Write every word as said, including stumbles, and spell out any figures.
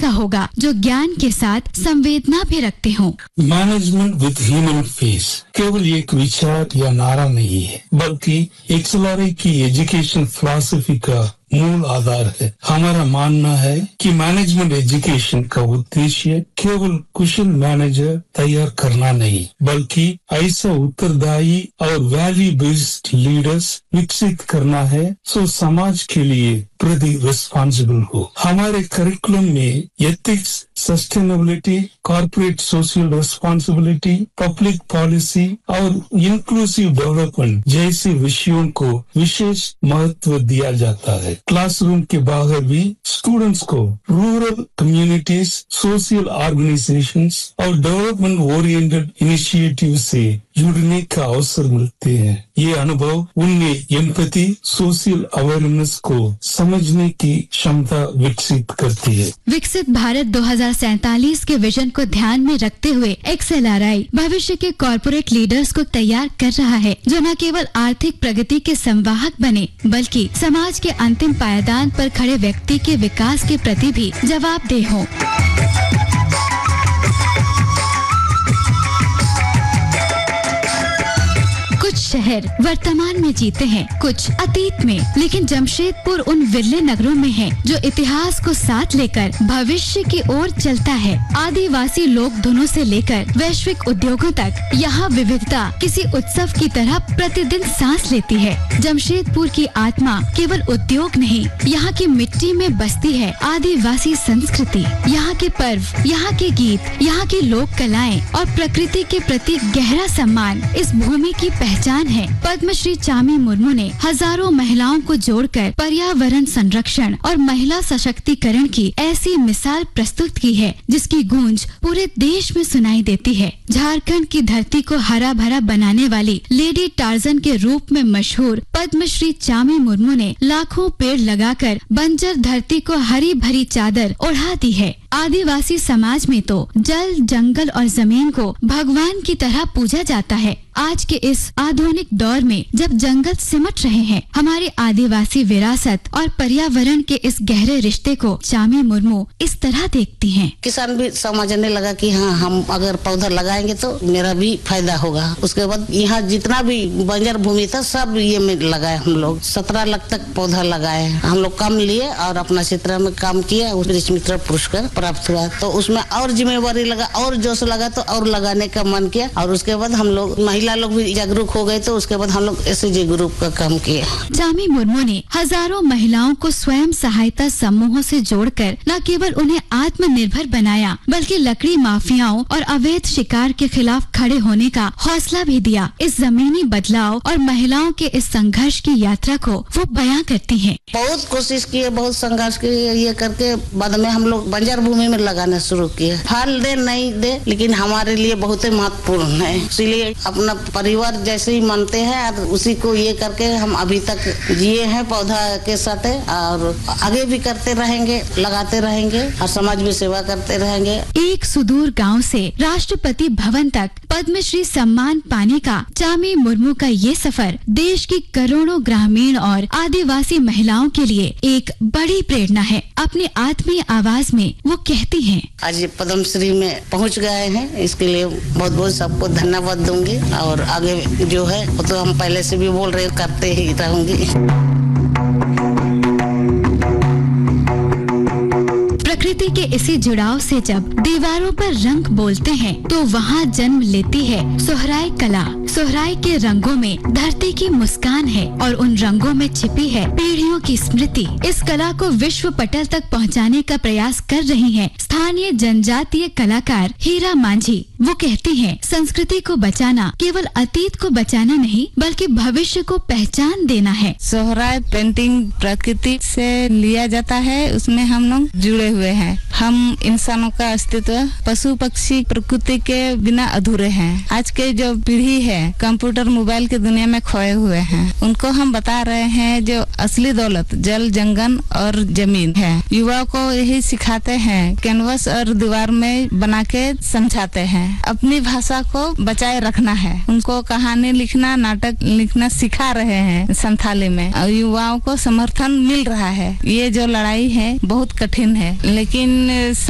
का होगा जो ज्ञान के साथ संवेदना भी रखते हों। मैनेजमेंट विद ह्यूमन फेस केवल एक विचार या नारा नहीं है, बल्कि एक्सएलआरआई की एजुकेशन फिलॉसफी का मूल आधार है। हमारा मानना है कि मैनेजमेंट एजुकेशन का उद्देश्य केवल कुशल मैनेजर तैयार करना नहीं, बल्कि ऐसा उत्तरदायी और वैल्यू बेस्ड लीडर्स विकसित करना है जो समाज के लिए प्रति रिस्पॉन्सिबल हो। हमारे करिकुलम में ethics, sustainability, corporate social responsibility, public policy और इंक्लूसिव डेवलपमेंट जैसे विषयों को विशेष महत्व दिया जाता है। क्लासरूम के बाहर भी स्टूडेंट्स को रूरल कम्युनिटीज, सोशल ऑर्गेनाइजेशंस और डेवलपमेंट ओरिएंटेड इनिशिएटिव से जुड़ने का अवसर मिलते हैं। ये अनुभव उनमें एम्पैथी, सोशल अवेयरनेस को समझने की क्षमता विकसित करती है। विकसित भारत दो हज़ार सैतालीस के विजन को ध्यान में रखते हुए एक्सएलआरआई भविष्य के कॉर्पोरेट लीडर्स को तैयार कर रहा है, जो न केवल आर्थिक प्रगति के संवाहक बने, बल्कि समाज के अंतिम पायदान पर खड़े व्यक्ति के विकास के प्रति भी जवाबदेह हों। कुछ शहर वर्तमान में जीते हैं, कुछ अतीत में, लेकिन जमशेदपुर उन विरले नगरों में है जो इतिहास को साथ लेकर भविष्य की ओर चलता है। आदिवासी लोक धुनों से लेकर वैश्विक उद्योगों तक यहाँ विविधता किसी उत्सव की तरह प्रतिदिन सांस लेती है। जमशेदपुर की आत्मा केवल उद्योग नहीं, यहाँ की मिट्टी में बसती है आदिवासी संस्कृति। यहाँ के पर्व, यहाँ के गीत, यहाँ की लोक कलाएं और प्रकृति के प्रति गहरा सम्मान इस भूमि की पहचान है। पद्मश्री चामी मुर्मू ने हजारों महिलाओं को जोड़कर पर्यावरण संरक्षण और महिला सशक्तिकरण की ऐसी मिसाल प्रस्तुत की है जिसकी गूंज पूरे देश में सुनाई देती है। झारखंड की धरती को हरा भरा बनाने वाली लेडी टार्जन के रूप में मशहूर पद्मश्री चामी मुर्मू ने लाखों पेड़ लगाकर बंजर धरती को हरी भरी चादर ओढ़ा दी है। आदिवासी समाज में तो जल, जंगल और जमीन को भगवान की तरह पूजा जाता है। आज के इस आधुनिक दौर में जब जंगल सिमट रहे हैं, हमारे आदिवासी विरासत और पर्यावरण के इस गहरे रिश्ते को चामी मुर्मू इस तरह देखती हैं। किसान भी समझने लगा कि हाँ, हम अगर पौधा लगाएंगे तो मेरा भी फायदा होगा। उसके बाद यहाँ जितना भी बंजर भूमि था सब ये में लगाए। हम लोग सत्रह लाख तक पौधा लगाए। हम लोग काम लिए और अपना क्षेत्र में काम किया। वृक्ष मित्र पुरस्कार प्राप्त हुआ, तो उसमें और जिम्मेवारी लगा और जोश लगा तो और लगाने का मन किया। और उसके बाद हम लोग महिला लोग भी जागरूक हो गए, तो उसके बाद हम लोग एसएचजी ग्रुप का काम किया। चामी मुर्मू ने हजारों महिलाओं को स्वयं सहायता समूहों से जोड़कर न केवल उन्हें आत्मनिर्भर बनाया, बल्कि लकड़ी माफियाओं और अवैध शिकार के खिलाफ खड़े होने का हौसला भी दिया। इस जमीनी बदलाव और महिलाओं के इस संघर्ष की यात्रा को वो बयां करती हैं। बहुत कोशिश किए, बहुत संघर्ष किए, ये करके बाद में हम लोग बंजर भूमि में लगाना शुरू किए। फल दे नहीं दे, लेकिन हमारे लिए बहुत ही महत्वपूर्ण है। इसीलिए अपना परिवार जैसे ही मानते हैं और उसी को ये करके हम अभी तक जिए हैं पौधा के साथ, और आगे भी करते रहेंगे, लगाते रहेंगे और समाज में सेवा करते रहेंगे। एक सुदूर गांव से राष्ट्रपति भवन तक पद्मश्री सम्मान पाने का चामी मुर्मू का ये सफर देश की करोड़ों ग्रामीण और आदिवासी महिलाओं के लिए एक बड़ी प्रेरणा है। अपनी आत्मीय आवाज में वो कहती हैं, आज पद्मश्री में पहुंच गए हैं, इसके लिए बहुत बहुत सबको धन्यवाद दूंगी। और आगे जो है वो तो हम पहले से भी बोल रहे, करते ही रहूंगी। प्रकृति के इसी जुड़ाव से जब दीवारों पर रंग बोलते हैं तो वहाँ जन्म लेती है सोहराय कला। सोहराय के रंगों में धरती की मुस्कान है और उन रंगों में छिपी है पीढ़ियों की स्मृति। इस कला को विश्व पटल तक पहुँचाने का प्रयास कर रही हैं स्थानीय जनजातीय कलाकार हीरा मांझी। वो कहती हैं, संस्कृति को बचाना केवल अतीत को बचाना नहीं, बल्कि भविष्य को पहचान देना है। सोहराय पेंटिंग प्रकृति से लिया जाता है, उसमें हम लोग जुड़े हुए हैं। हम इंसानों का अस्तित्व पशु पक्षी प्रकृति के बिना अधूरे हैं। आज के जो पीढ़ी है कंप्यूटर मोबाइल की दुनिया में खोए हुए हैं, उनको हम बता रहे हैं जो असली दौलत जल, जंगल और जमीन है। युवाओं को यही सिखाते हैं, कैनवस और दीवार में बना के समझाते हैं। अपनी भाषा को बचाए रखना है। उनको कहानी लिखना, नाटक लिखना सिखा रहे हैं संथाली में, और युवाओं को समर्थन मिल रहा है। ये जो लड़ाई है बहुत कठिन है, लेकिन